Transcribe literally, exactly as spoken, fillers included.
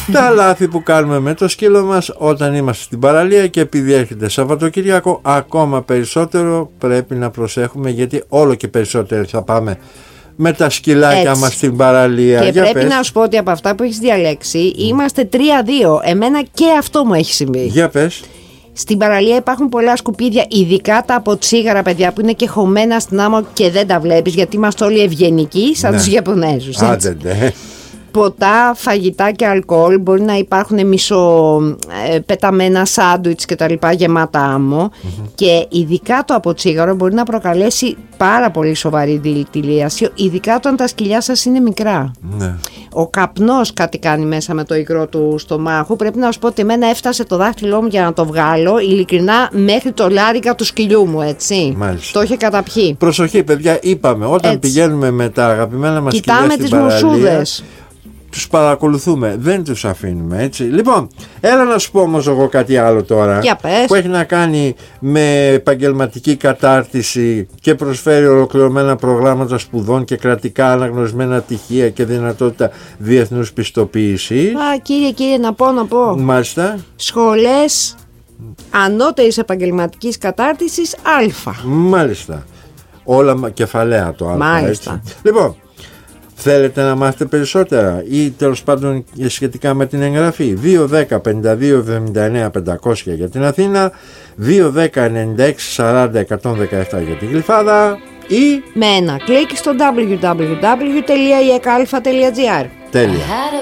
Τα λάθη που κάνουμε με το σκύλο μας όταν είμαστε στην παραλία, και επειδή έρχεται Σαββατοκύριακο, ακόμα περισσότερο πρέπει να προσέχουμε, γιατί όλο και περισσότερο θα πάμε με τα σκυλάκια Έτσι. μας στην παραλία. Και Για πρέπει πες. να σου πω ότι από αυτά που έχεις διαλέξει είμαστε τρία δύο. Εμένα και αυτό μου έχει συμβεί. Για πες. Στην παραλία υπάρχουν πολλά σκουπίδια, ειδικά τα από τσίγαρα, παιδιά, που είναι και χωμένα στην άμμο και δεν τα βλέπεις, γιατί είμαστε όλοι ευγενικοί σαν ναι. τους Ιαπωνέζους. Άντε, ναι. Ποτά, φαγητά και αλκοόλ, μπορεί να υπάρχουν μισοπεταμένα σάντουιτς και τα λοιπά γεμάτα άμμο, mm-hmm. και ειδικά το από τσίγαρο μπορεί να προκαλέσει πάρα πολύ σοβαρή δηλητηρίαση, ειδικά όταν τα σκυλιά σας είναι μικρά. Ναι. Ο καπνός κάτι κάνει μέσα με το υγρό του στομάχου. Πρέπει να σου πω ότι εμένα έφτασε το δάχτυλό μου για να το βγάλω, ειλικρινά, μέχρι το λάρικα του σκυλιού μου, έτσι. Μάλιστα. Το είχε καταπιεί. Προσοχή, παιδιά, είπαμε, όταν έτσι. πηγαίνουμε με τα αγαπημένα μας σκυλιά στην τις παραλία, μουσούδες. τους παρακολουθούμε, δεν τους αφήνουμε, έτσι. Λοιπόν, έλα να σου πω όμως εγώ κάτι άλλο τώρα, Για πες. που έχει να κάνει με επαγγελματική κατάρτιση και προσφέρει ολοκληρωμένα προγράμματα σπουδών και κρατικά αναγνωρισμένα πτυχία και δυνατότητα διεθνούς πιστοποίησης. Α, κύριε, κύριε, να πω, να πω. Μάλιστα. Σχολές ανώτερης επαγγελματικής κατάρτισης Α. Μάλιστα. Όλα κεφαλαία το Α. Μάλιστα. Έτσι. Λοιπόν, θέλετε να μάθετε περισσότερα ή τέλος πάντων σχετικά με την εγγραφή? Δύο δέκα πενήντα δύο εβδομήντα εννέα πεντακόσια για την Αθήνα, δύο δέκα ενενήντα έξι σαράντα εκατόν δεκαεπτά για την Γλυφάδα, ή με ένα κλικ στο double-u double-u double-u τελεία ι εκ αλφα τελεία τζι άρ. Τέλεια.